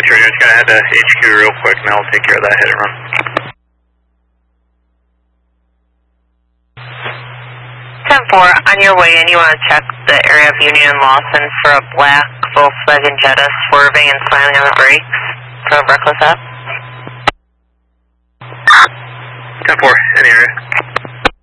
Roger, just gonna head to HQ real quick and I'll take care of that hit and run. 10-4, on your way in, you want to check the area of Union and Lawson for a black Volkswagen Jetta swerving and slamming on the brakes for a reckless up. 10-4, in the area.